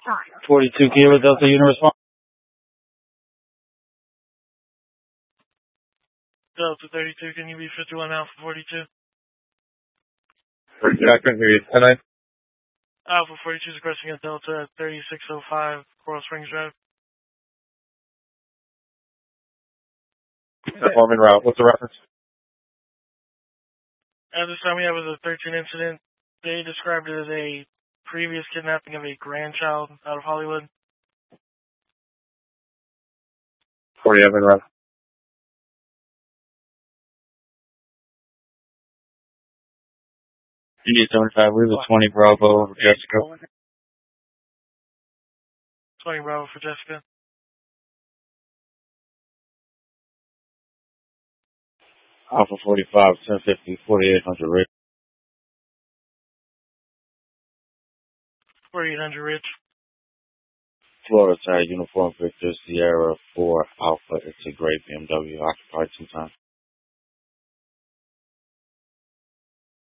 42 Kilo Delta unit response. Delta 32, can you be 51 Alpha 42? I couldn't hear you. Tonight? Alpha 42 is requesting a Delta at 3605 Coral Springs Drive. I'm en route. What's the reference? At this time, we have a 13 incident. They described it as a previous kidnapping of a grandchild out of Hollywood. 40, I'm en route. India 75, we have a 20 Bravo for Jessica. 20 Bravo for Jessica. Alpha 45, 1050, 4800 Rich. 4800 Rich. Florida Tire, Uniform Victor, Sierra 4 Alpha. It's a gray BMW, occupied 2 times.